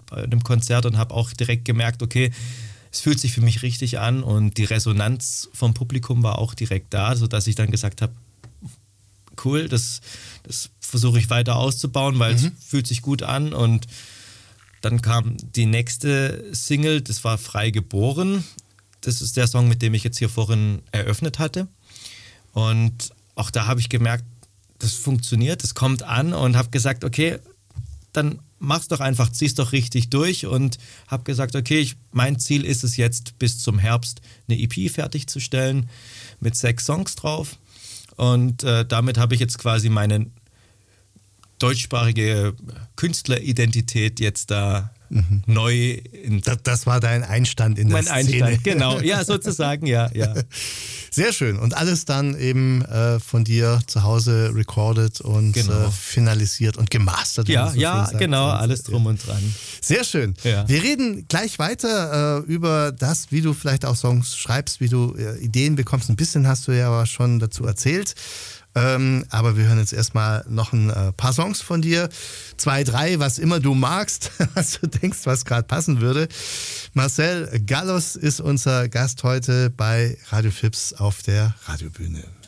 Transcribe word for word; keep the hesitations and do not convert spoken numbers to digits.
bei einem Konzert und habe auch direkt gemerkt, okay, es fühlt sich für mich richtig an und die Resonanz vom Publikum war auch direkt da, sodass ich dann gesagt habe, cool, das, das versuche ich weiter auszubauen, weil mhm. es fühlt sich gut an. Und dann kam die nächste Single, das war Frei geboren. Das ist der Song, mit dem ich jetzt hier vorhin eröffnet hatte. Und auch da habe ich gemerkt, das funktioniert, das kommt an und habe gesagt, okay, dann mach's doch einfach, zieh's doch richtig durch und habe gesagt, okay, ich, mein Ziel ist es jetzt bis zum Herbst eine E P fertigzustellen mit sechs Songs drauf und äh, damit habe ich jetzt quasi meine deutschsprachige Künstleridentität jetzt da mhm. neu. In das, das war dein Einstand in der mein Szene. Einstand, genau, ja, sozusagen, ja, ja. Sehr schön. Und alles dann eben äh, von dir zu Hause recorded und genau. äh, finalisiert und gemastert. Ja, so ja, sagt. genau, und, alles drum und dran. Sehr schön. Ja. Wir reden gleich weiter äh, über das, wie du vielleicht auch Songs schreibst, wie du äh, Ideen bekommst. Ein bisschen hast du ja aber schon dazu erzählt. Ähm, aber wir hören jetzt erstmal noch ein äh, paar Songs von dir. Zwei, drei, was immer du magst, was du denkst, was gerade passen würde. Marcel Gallos ist unser Gast heute bei Radio Fips auf der Radiobühne.